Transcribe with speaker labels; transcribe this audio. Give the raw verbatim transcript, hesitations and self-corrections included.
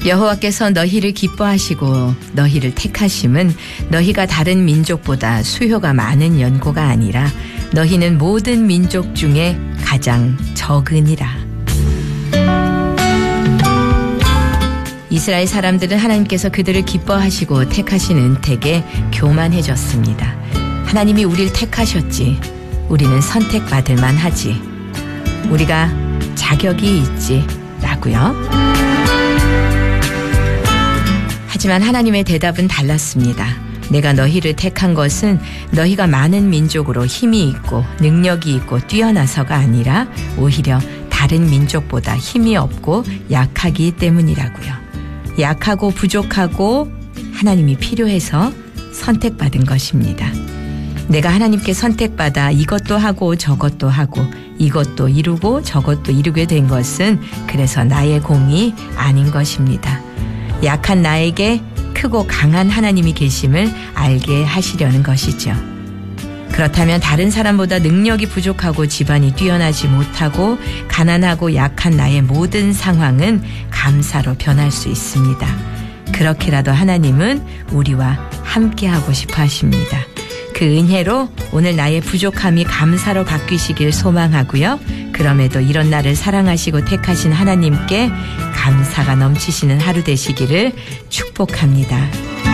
Speaker 1: 여호와께서 너희를 기뻐하시고 너희를 택하심은 너희가 다른 민족보다 수효가 많은 연고가 아니라 너희는 모든 민족 중에 가장 적으니라. 이스라엘 사람들은 하나님께서 그들을 기뻐하시고 택하신 은택에 교만해졌습니다. 하나님이 우리를 택하셨지. 우리는 선택받을 만하지. 우리가 자격이 있지. 라고요. 하지만 하나님의 대답은 달랐습니다. 내가 너희를 택한 것은 너희가 많은 민족으로 힘이 있고 능력이 있고 뛰어나서가 아니라 오히려 다른 민족보다 힘이 없고 약하기 때문이라고요. 약하고 부족하고 하나님이 필요해서 선택받은 것입니다. 내가 하나님께 선택받아 이것도 하고 저것도 하고 이것도 이루고 저것도 이루게 된 것은 그래서 나의 공이 아닌 것입니다. 약한 나에게 크고 강한 하나님이 계심을 알게 하시려는 것이죠. 그렇다면 다른 사람보다 능력이 부족하고 집안이 뛰어나지 못하고 가난하고 약한 나의 모든 상황은 감사로 변할 수 있습니다. 그렇게라도 하나님은 우리와 함께하고 싶어 하십니다. 그 은혜로 오늘 나의 부족함이 감사로 바뀌시길 소망하고요. 그럼에도 이런 나를 사랑하시고 택하신 하나님께 감사가 넘치시는 하루 되시기를 축복합니다.